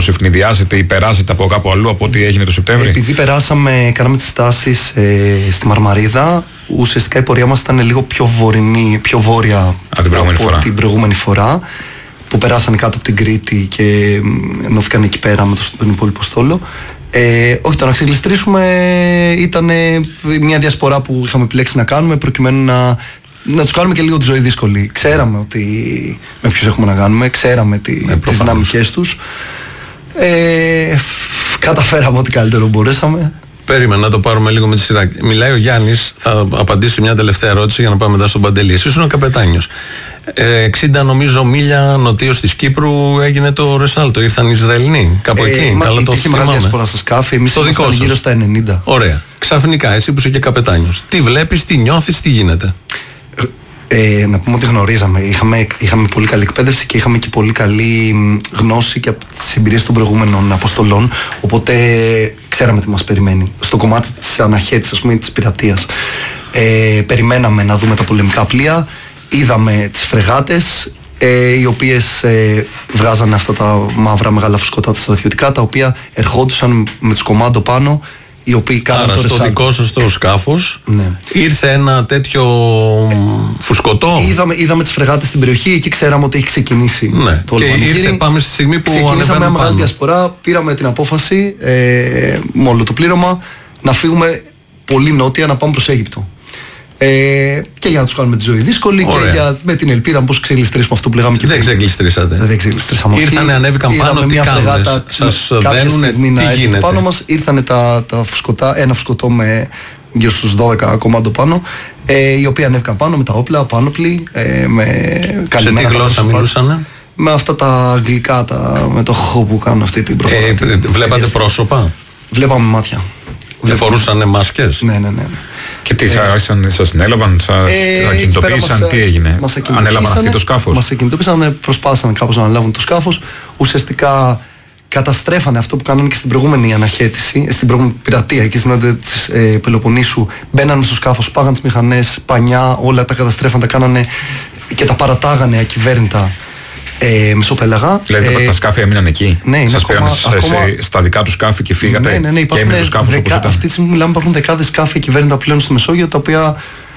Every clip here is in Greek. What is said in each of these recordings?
κάπως ευνηδιάζεται ή περάζεται από κάπου αλλού από ό,τι έγινε το Σεπτέμβρη? Επειδή κάναμε τις στάσεις στη Μαρμαρίδα, ουσιαστικά η πορεία μας ήταν λίγο πιο βόρεια από την προηγούμενη φορά, που περάσανε κάτω από την Κρήτη και ενώθηκαν εκεί πέρα με τον υπόλοιπο στόλο. Όχι, το να ξεκλειστρήσουμε ήταν μια διασπορά που είχαμε επιλέξει να κάνουμε προκειμένου να τους κάνουμε και λίγο τη ζωή δύσκολη. Ξέραμε ότι με ποιους έχουμε να κάνουμε, ξέραμε τις δυναμικές τους. Καταφέραμε ό,τι καλύτερο μπορέσαμε. Περίμενα να το πάρουμε λίγο με τη σειρά. Μιλάει ο Γιάννης, θα απαντήσει μια τελευταία ερώτηση για να πάμε μετά στον Παντελή. Εσείς ήσουν ο καπετάνιος. 60 νομίζω μίλια νοτίως της Κύπρου έγινε το Ρεσάλτο. Ήρθαν οι Ισραηλινοί κάπου εκεί. Υπήρχε μεγάλη διασπορά στα σκάφη. Εμείς ήμασταν γύρω στα 90. Ωραία. Ξαφνικά εσύ που είσαι και καπετάνιος, τι βλέπεις, τι νιώθεις, τι γίνεται? Να πούμε ότι γνωρίζαμε. Είχαμε πολύ καλή εκπαίδευση και είχαμε και πολύ καλή γνώση και από τις εμπειρίες των προηγούμενων αποστολών. Οπότε ξέραμε τι μας περιμένει. Στο κομμάτι της αναχέτησης, ας πούμε, της πειρατείας, περιμέναμε να δούμε τα πολεμικά πλοία. Είδαμε τις φρεγάτες, οι οποίες βγάζανε αυτά τα μαύρα μεγάλα φουσκωτά τα στρατιωτικά, τα οποία ερχόντουσαν με τους κομμάντο πάνω, οι οποίοι κάνανε το στο δικό σας το σκάφος, ναι, ήρθε ένα τέτοιο φουσκωτό. Είδαμε τις φρεγάτες στην περιοχή, εκεί ξέραμε ότι έχει ξεκινήσει, ναι, το όλο πανηγύρι. Ήρθε, πάμε στη στιγμή που ξεκινήσαμε μια μεγάλη διασπορά, πήραμε την απόφαση με όλο το πλήρωμα να φύγουμε πολύ νότια, να πάμε προς Αίγυπτο. Και για να τους κάνουμε τη ζωή δύσκολη. Ωραία. Και με την ελπίδα πως ξεκλειστρήσουμε αυτό που λέγαμε και πριν. Δεν ξεκλειστρήσατε? Δεν ξεκλειστρήσαμε. Ήρθανε, ανέβηκαν πάνω, τι κάνετε? Σας δένουνε, τι γίνεται? Πάνω μας ήρθανε τα φουσκωτά, ένα φουσκωτό με γύρω στους 12 κομμάτων πάνω, οι οποίοι ανέβηκαν πάνω με τα όπλα, πάνωπλοι, με καλυμμένα. Σε τι γλώσσα μιλούσανε? Με αυτά τα αγγλικά, με το χ που κάνουν αυτή την προφορά. Βλέπατε πρόσωπα? Βλέπαμε μάτια. Φορούσανε μάσκες? Ναι. Και τι σας συνέλαβαν, σας ακινητοποίησαν, τι έγινε? Ανέλαβαν αυτοί το σκάφος? Μας ακινητοποίησαν, προσπάθησαν κάπως να αναλάβουν το σκάφος. Ουσιαστικά καταστρέφανε αυτό που κάνανε και στην προηγούμενη αναχέτηση, στην προηγούμενη πειρατεία εκεί στην νότια της Πελοποννήσου. Μπαίνανε στο σκάφος, πάγαν τις μηχανές, πανιά, όλα τα καταστρέφαν, τα κάνανε και τα παρατάγανε ακυβέρνητα. Μεσοπέλαγα. Δηλαδή τα σκάφη έμειναν εκεί? Ναι, σας πήραν στα δικά του σκάφη και φύγατε? Ναι, και έμεινε το σκάφος όπως ήταν? Αυτή τη στιγμή μιλάμε, υπάρχουν δεκάδες σκάφη κυβέρνητα πλέον στη Μεσόγειο, τα οποία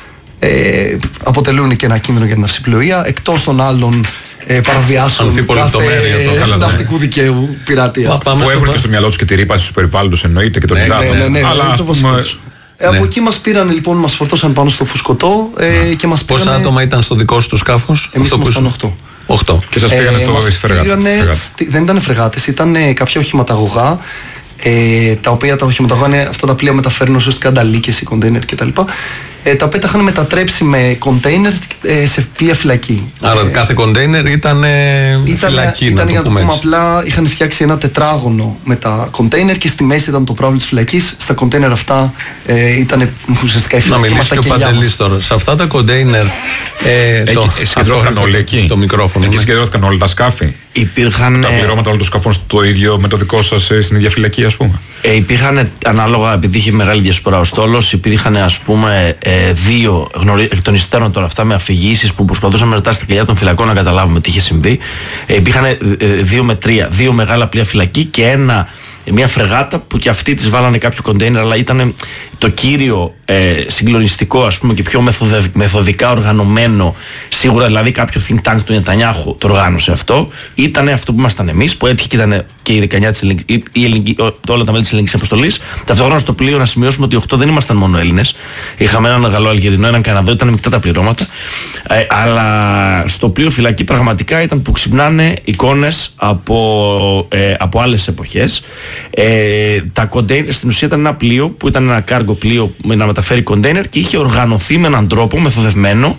αποτελούν και ένα κίνδυνο για την ναυσιπλοεία, εκτός των άλλων παραβιάσεων κάθε ναυτικού δικαίου πειρατείας. Που έχουν και στο μυαλό τους και τη ρήπανση του περιβάλλοντος, εννοείται, και τον υδάτων. Ναι, αλλά από εκεί μας πήραν λοιπόν, μας φορτώσαν πάνω στο φουσκωτό και μας πήραν. Πόσα άτομα ήταν στο δικό σου το σκάφος? Εμείς ήμασταν 8. Και σας πήγανε στις φρεγάτες? Δεν ήταν φρεγάτες, ήταν κάποια οχηματαγωγά, τα οποία τα οχηματαγωγά είναι αυτά τα πλοία μεταφέρουν ουσιαστικά ανταλίκες ή κοντέινερ κτλ. Τα οποία τα είχαν μετατρέψει με κοντέινερ σε πλοία φυλακή. Άρα κάθε κοντέινερ ήταν φυλακή, ήταν, για να το πούμε απλά, είχαν φτιάξει ένα τετράγωνο με τα κοντέινερ και στη μέση ήταν το πρόβλημα της φυλακής. Στα κοντέινερ αυτά ήταν ουσιαστικά η φυλακή. Να μιλήσει και ο Παντελής τώρα. Σε αυτά τα κοντέινερ συγκεντρώθηκαν όλοι εκεί? Το μικρόφωνο. Εκεί συγκεντρώθηκαν όλα τα σκάφη? Υπήρχαν. Τα πληρώματα όλων των σκαφών το ίδιο με το δικό σας στην ίδια φυλακή, ας πούμε? Υπήρχαν ανάλογα, επειδή είχε μεγάλη διασπορά ο στόλος, υπήρχαν ας πούμε δύο εκ των υστέρων τώρα αυτά με αφηγήσεις που προσπαθούσαμε να ζητάμε στα κελιά των φυλακών να καταλάβουμε τι είχε συμβεί. Υπήρχαν 2 με 3, 2 μεγάλα πλοία φυλακή και μια φρεγάτα που και αυτοί τις βάλανε κάποιο κοντέινερ, αλλά ήταν το κύριο συγκλονιστικό, ας πούμε, και πιο μεθοδικά οργανωμένο, σίγουρα δηλαδή κάποιο think tank του Νετανιάχου το οργάνωσε αυτό. Ήταν αυτό που ήμασταν εμείς, που έτυχε και ήταν και η 19 της όλα τα μέλη της ελληνικής αποστολής. Ταυτόχρονα στο πλοίο να σημειώσουμε ότι 8 δεν ήμασταν μόνο Έλληνες. Είχαμε έναν Γαλλό Αλγερινό, έναν Καναδό, ήταν μεικτά τα πληρώματα. Αλλά στο πλοίο φυλακή πραγματικά ήταν που ξυπνάνε εικόνες από άλλες εποχές. Τα κοντέινερ στην ουσία ήταν ένα πλοίο που ήταν ένα κάργο πλοίο να μεταφέρει κοντέινερ και είχε οργανωθεί με έναν τρόπο μεθοδευμένο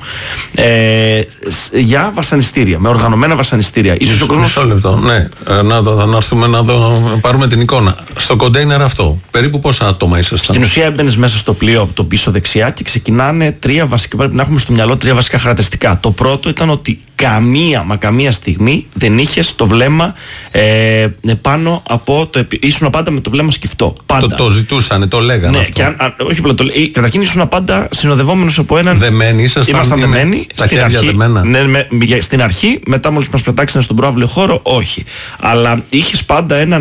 για βασανιστήρια, με οργανωμένα βασανιστήρια. Ίσως ο κόσμος... Μισό λεπτό, ναι, να έρθουμε να πάρουμε την εικόνα. Στο κοντέινερ αυτό, περίπου πόσα άτομα ήσασταν? Στην ουσία έμπαινες μέσα στο πλοίο από το πίσω δεξιά και ξεκινάνε 3 βασικά, πρέπει να έχουμε στο μυαλό 3 βασικά χαρακτηριστικά. Το πρώτο ήταν ότι καμία στιγμή δεν είχες το βλέμμα πάνω από το... Ήσουν πάντα με το βλέμμα σκυφτό. Πάντα. Το ζητούσανε, το λέγανε. Ναι, και όχι απλά το λέγανε. Καταρχήν ήσουν πάντα συνοδευόμενος από έναν. Δεμένοι, ήμασταν δεμένοι. Τα χέρια δεμένα. Ναι, στην αρχή, μετά μόλις μας πετάξανε στον προαύλιο χώρο, όχι. Αλλά είχες πάντα έναν